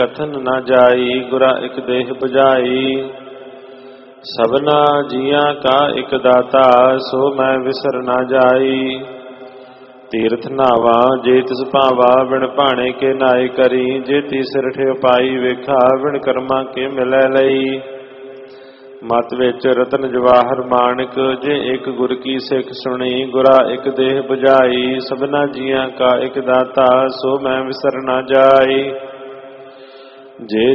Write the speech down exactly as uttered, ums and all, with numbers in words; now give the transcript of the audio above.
ਕਥਨ ਨਾ ਜਾਈ, ਗੁਰਾ ਇਕ ਦੇਹ 부ਝਾਈ। ਸਭਨਾ ਜੀਆਂ ਕਾ ਇਕ ਦਾਤਾ, ਸੋ ਮੈਂ ਵਿਸਰ ਨਾ ਜਾਈ। ਤੀਰਥ ਨਾਵਾ ਜੇ ਤਿਸ ਭਾਵਾ, ਬਿਨ ਭਾਣੇ ਕੇ ਨਾਏ ਕਰੀ। ਜੇ ਤੀਸਰ ਠਿਓ ਪਾਈ ਵੇਖਾ, ਬਿਨ ਕਰਮਾਂ ਕੇ ਮਿਲੈ ਲਈ। ਮਤ ਵਿੱਚ ਰਤਨ ਜਵਾਹਰ ਮਾਣਕ, ਜੇ ਇੱਕ ਗੁਰ ਕੀ ਸਿੱਖ ਸੁਣੀ। ਗੁਰਾ ਇੱਕ ਦੇਹ 부ਝਾਈ, ਸਭਨਾ ਜੀਆਂ ਕਾ ਇੱਕ ਦਾਤਾ, ਸੋ ਮੈਂ ਵਿਸਰ ਨਾ ਜਾਈ। ਜੇ